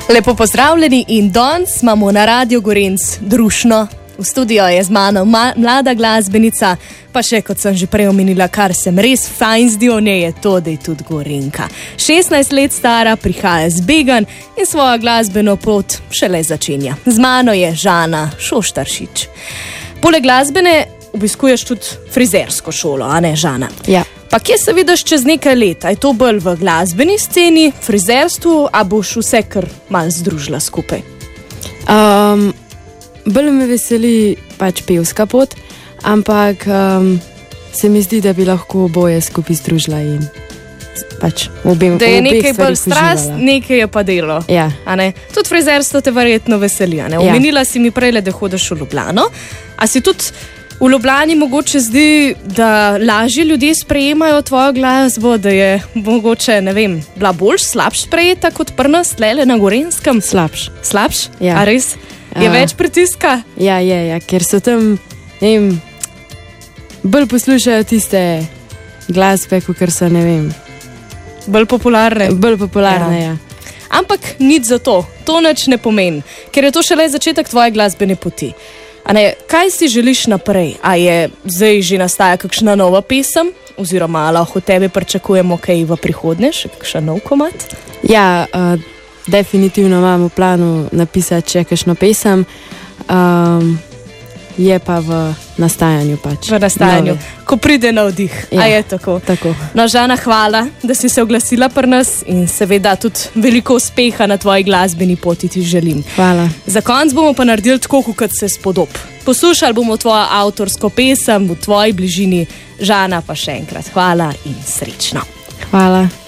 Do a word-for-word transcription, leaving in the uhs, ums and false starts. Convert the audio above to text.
Lepo pozdravljeni in danes imamo na Radio Gorenc drušno. V studiu je z mano ma mlada glasbenica, pa še, kot sem že prej omenila, kar sem res fajn zdi o njej, je to, da je tudi Gorenka. šestnajst let stara, prihaja z Began in svojo glasbeno pot šele začenja. Z mano je Žana Šoštaršič. Poleg glasbene obiskuješ tudi frizersko šolo, a ne, Žana? Ja. Pa kje se vidiš čez nekaj let? A je to bolj v glasbeni sceni, frizerstvu, a boš vse kar malo združila skupaj? Um, bolj me veseli pač pevska pot, ampak um, se mi zdi, da bi lahko oboje skupaj združila in pač obim, da je nekaj bolj strast, nekaj je pa delo. Ja. A ne? Tudi frizerstvo te verjetno veseli, a ne? Omenila ja. si mi prej, da hodiš v Ljubljano. A si tudi v Ljubljani mogoče zdi, da lažje ljudje sprejemajo tvojo glasbo, da je mogoče, ne vem, bila bolj slabš sprejeta kot pri nas, tlele na Gorenskem? Slabš. Slabš? Ja. A res? Je uh, več pritiska? Ja, je, ja, ker so tam, ne vem, bolj poslušajo tiste glasbe, kot so, ne vem. Bolj popularne? Bolj popularne, ja. ja. Ampak nič za to, to nič ne pomeni, ker je to šele začetek tvoje glasbene poti. A ne, kaj si želiš naprej? A je zdaj že nastaja kakšna nova pesem? Oziroma, lahko tebe pričakujemo kaj v prihodnje, še kakšen nov komad? Ja, uh, definitivno imam v planu napisati še kakšno pesem. Um, je pa v nastajanju pač. V nastajanju, Nove. Ko pride na vdih. Ja, a je tako? Tako. No, Žana, hvala, da si se oglasila pri nas in seveda tudi veliko uspeha na tvoji glasbeni poti ti želim. Hvala. Za konc bomo pa naredili tako, kot se spodob. Poslušali bomo tvojo avtorsko pesem v tvoji bližini. Žana, pa še enkrat hvala in srečno. Hvala.